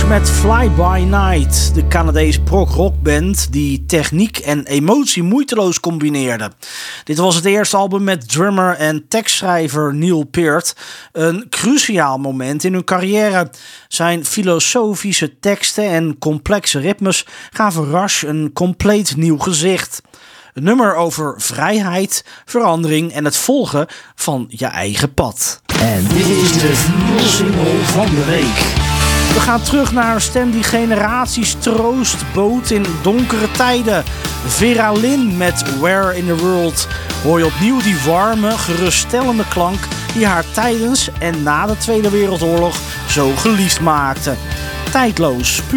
met Fly By Night, de Canadese prog-rockband die techniek en emotie moeiteloos combineerde. Dit was het eerste album met drummer en tekstschrijver Neil Peart. Een cruciaal moment in hun carrière. Zijn filosofische teksten en complexe ritmes gaven Rush een compleet nieuw gezicht. Een nummer over vrijheid, verandering en het volgen van je eigen pad. En dit is de single van de week. We gaan terug naar een stem die generaties troost bood in donkere tijden. Vera Lynn met Where in the World. Hoor je opnieuw die warme, geruststellende klank die haar tijdens en na de Tweede Wereldoorlog zo geliefd maakte. Tijdloos, puur